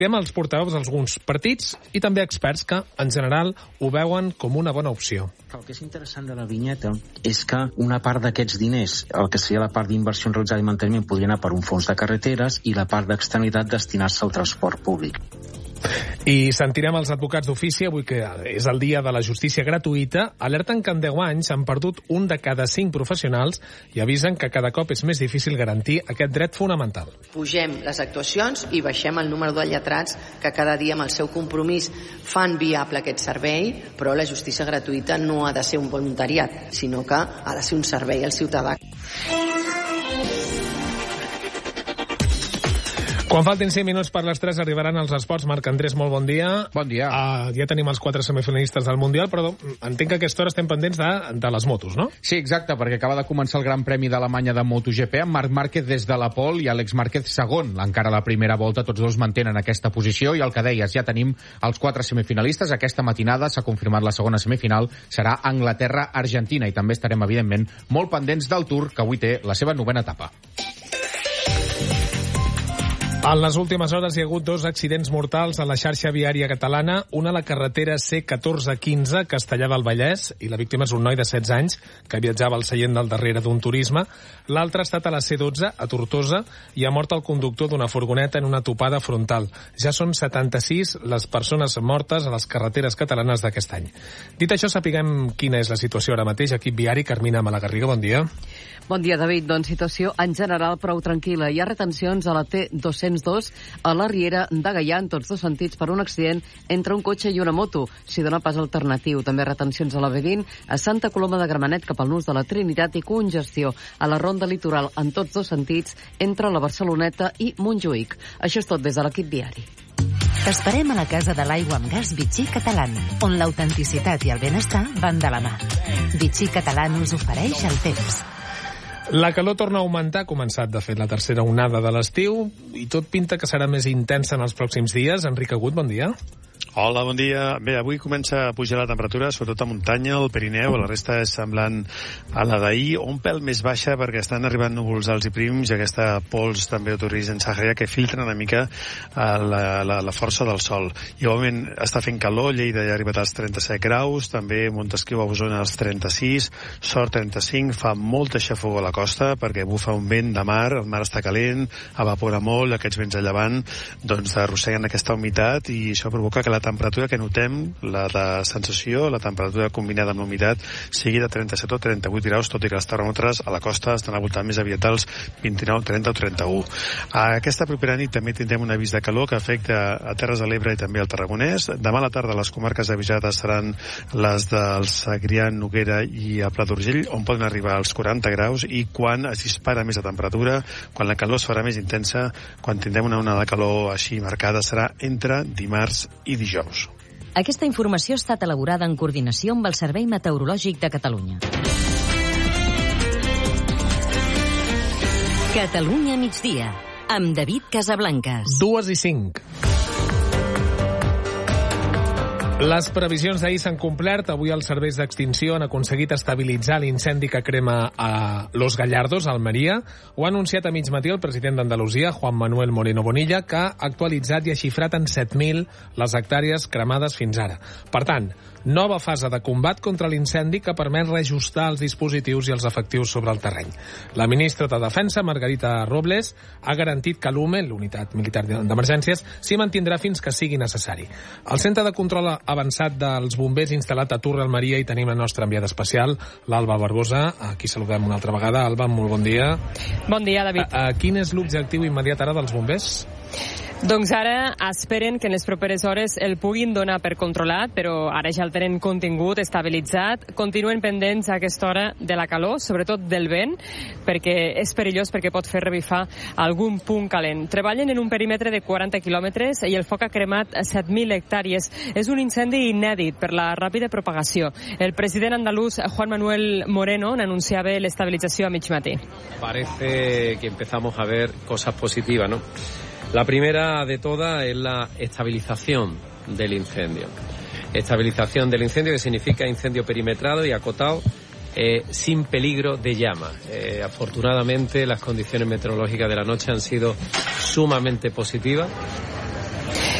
Hem els portaveus d'alguns partits i també experts que, en general, ho veuen com una bona opció. El que és interessant de la vinyeta és que una part d'aquests diners, el que seria la part d'inversió realitzada i manteniment, podria anar per un fons de carreteres i la part d'externalitat destinar-se al transport públic. I sentirem els advocats d'ofici, avui que és el dia de la justícia gratuïta, alerten que en 10 anys s'han perdut 1 de cada 5 professionals i avisen que cada cop és més difícil garantir aquest dret fonamental. Pugem les actuacions i baixem el número de lletrats que cada dia amb el seu compromís fan viable aquest servei, però la justícia gratuïta no ha de ser un voluntariat, sinó que ha de ser un servei al ciutadà. Quan faltin 5 minuts per les 3 arribaran els esports. Marc Andrés, molt bon dia. Bon dia. Ja tenim els 4 semifinalistes del Mundial, però entenc que a aquesta hora estem pendents de les motos, no? Sí, exacte, perquè acaba de començar el Gran Premi d'Alemanya de MotoGP amb Marc Márquez des de la pole i Àlex Márquez segon. Encara a la primera volta tots dos mantenen aquesta posició i el que deies, ja tenim els 4 semifinalistes. Aquesta matinada s'ha confirmat la segona semifinal, serà Anglaterra-Argentina i també estarem, evidentment, molt pendents del Tour, que avui té la seva 9ª etapa. En les últimes hores hi ha hagut 2 accidents mortals a la xarxa viària catalana, una a la carretera C1415, Castellar del Vallès, i la víctima és un noi de 16 anys que viatjava al seient del darrere d'un turisme. L'altra ha estat a la C12, a Tortosa, i ha mort el conductor d'una furgoneta en una topada frontal. Ja són 76 les persones mortes a les carreteres catalanes d'aquest any. Dit això, sapiguem quina és la situació ara mateix. Equip viari, Carmina Malagarriga, bon dia. Bon dia, David. Doncs situació en general prou tranquil·la. Hi ha retencions a la T202 a la Riera de Gaià en tots 2 sentits per un accident entre un cotxe i una moto. S'hi dona pas alternatiu. També retencions a la B20 a Santa Coloma de Gramenet cap al nus de la Trinitat i congestió a la Ronda Litoral en tots 2 sentits entre la Barceloneta i Montjuïc. Això és tot des de l'equip viari. T'esperem a la Casa de l'Aigua amb Gas Vichy Catalán, on l'autenticitat i el benestar van de la mà. Vichy Catalán us ofereix el temps. La calor torna a augmentar, ha començat, de fet, la tercera onada de l'estiu, i tot pinta que serà més intensa en els pròxims dies. Enric Agut, bon dia. Hola, bon dia. Bé, avui comença a pujar la temperatura, sobretot a muntanya, al Pirineu, la resta és semblant a la d'ahir, un pèl més baixa perquè estan arribant núvols alts i prims i aquesta pols també autoritzen Sahara que filtra una mica la força del sol. Igualment està fent calor, Lleida ja ha arribat als 37 graus, també Montesquieu a Osona als 36, Sort 35, fa molta xafogor a la costa perquè bufa un vent de mar, el mar està calent, evapora molt, aquests vents a llevant doncs arrosseguen aquesta humitat i això provoca que la temperatura que notem, la de sensació, la temperatura combinada amb l'humitat, sigui de 37 o 38 graus, tot i que els termòmetres a la costa estan al voltant més aviat als 29, 30 o 31. Aquesta propera nit també tindrem un avís de calor que afecta a Terres de l'Ebre i també al Tarragonès. Demà a la tarda les comarques avisades seran les del Segrià, Noguera i a Pla d'Urgell, on poden arribar als 40 graus i quan es dispara més la temperatura, quan la calor es farà més intensa, quan tindrem una onada de calor així marcada, serà entre dimarts i dijous. Aquesta informació ha estat elaborada en coordinació amb el Servei Meteorològic de Catalunya. Catalunya migdia, amb David Casablancas. 2:05. Les previsions d'ahir s'han complert. Avui els serveis d'extinció han aconseguit estabilitzar l'incendi que crema a Los Gallardos, a Almeria. Ho ha anunciat a mig matí el president d'Andalusia, Juan Manuel Moreno Bonilla, que ha actualitzat i ha xifrat en 7.000 les hectàrees cremades fins ara. Per tant, nova fase de combat contra l'incendi que permet reajustar els dispositius i els efectius sobre el terreny. La ministra de Defensa, Margarita Robles, ha garantit que l'UME, l'Unitat Militar d'Emergències, s'hi mantindrà fins que sigui necessari. El Centre de Control Avançat dels Bombers instal·lat a Turre, Almeria, i tenim la nostra enviada especial, l'Alba Barbosa. Aquí saludem una altra vegada. Alba, molt bon dia. Bon dia, David. Quin és l'objectiu immediat ara dels bombers? Doncs ara esperen que en les properes hores el puguin donar per controlat, però ara ja el tenen contingut, estabilitzat. Continuen pendents a aquesta hora de la calor, sobretot del vent, perquè és perillós, perquè pot fer revifar algun punt calent. Treballen en un perímetre de 40 quilòmetres i el foc ha cremat 7.000 hectàrees. És un incendi inèdit per la ràpida propagació. El president andalús, Juan Manuel Moreno, n'anunciava l'estabilització a mig matí. Parece que empezamos a ver cosas positivas, ¿no? La primera de todas es la estabilización del incendio. Estabilización del incendio, que significa incendio perimetrado y acotado, sin peligro de llama. Afortunadamente las condiciones meteorológicas de la noche han sido sumamente positivas